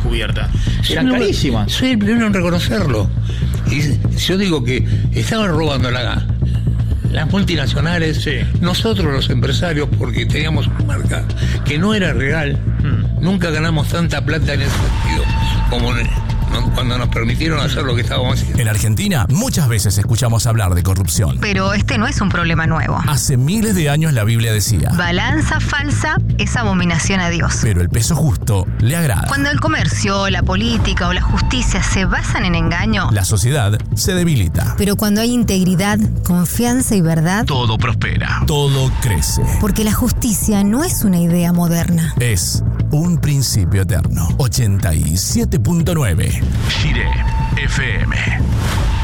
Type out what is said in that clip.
descubierta. Eran No, carísimas. soy el primero en reconocerlo. Y yo digo que estaban robando las multinacionales, Sí. nosotros los empresarios, porque teníamos una marca que no era real. Nunca ganamos tanta plata en ese sentido como cuando nos permitieron hacer lo que estábamos haciendo. En Argentina, muchas veces escuchamos hablar de corrupción. Pero este no es un problema nuevo. Hace miles de años la Biblia decía: Balanza falsa es abominación a Dios. pero el peso justo le agrada. Cuando el comercio, la política o la justicia se basan en engaño, La sociedad se debilita. Pero cuando hay integridad, confianza y verdad, Todo prospera. Todo crece. porque la justicia no es una idea moderna. Es un principio eterno. 87.9 Shire FM.